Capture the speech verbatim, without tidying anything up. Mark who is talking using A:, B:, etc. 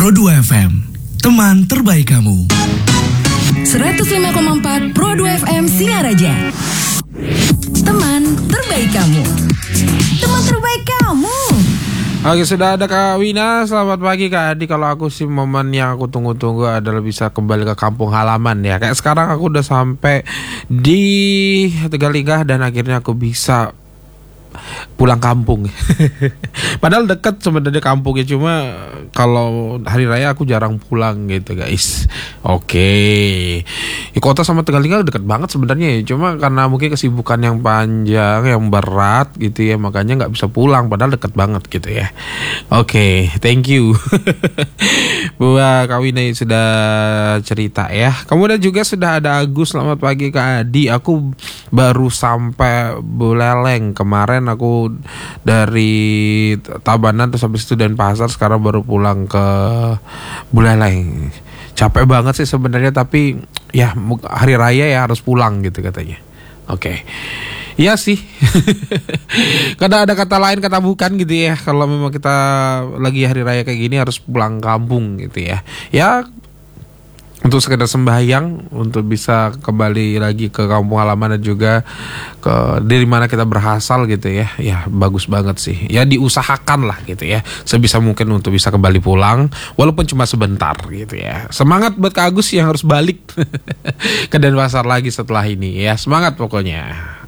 A: Pro dua F M, teman terbaik kamu.
B: seratus lima koma empat Pro dua F M Singaraja. Teman terbaik kamu. Teman terbaik kamu.
C: Oke, sudah ada Kak Wina. Selamat pagi Kak Adi. Kalau aku sih momen yang aku tunggu-tunggu adalah bisa kembali ke kampung halaman ya. Kayak sekarang aku udah sampai di Tegaligah dan akhirnya aku bisa pulang kampung. Padahal dekat sebenarnya kampungnya, cuma kalau hari raya aku jarang pulang gitu guys. Oke, di kota sama Tegaligah dekat banget sebenarnya ya, cuma karena mungkin kesibukan yang panjang, yang berat gitu ya, makanya nggak bisa pulang. Padahal dekat banget gitu ya. Oke, thank you. Buat Kak Wina sudah cerita ya. Kemudian juga sudah ada Agus. Selamat pagi Kak Adi. Aku baru sampai Buleleng kemarin. Aku dari Tabanan terus habis itu Denpasar, sekarang baru pulang ke Buleleng. Capek banget sih sebenarnya, tapi ya hari raya ya harus pulang gitu katanya. Oke. Iya sih. Kadang ada kata lain kata bukan gitu ya. Kalau memang kita lagi hari raya kayak gini harus pulang kampung gitu ya. Ya untuk sekedar sembahyang, untuk bisa kembali lagi ke kampung halaman dan juga ke dari mana kita berasal gitu ya. Ya bagus banget sih. Ya diusahakan lah gitu ya, sebisa mungkin untuk bisa kembali pulang walaupun cuma sebentar gitu ya. Semangat buat Kak Agus yang harus balik ke Denpasar lagi setelah ini ya. Semangat pokoknya.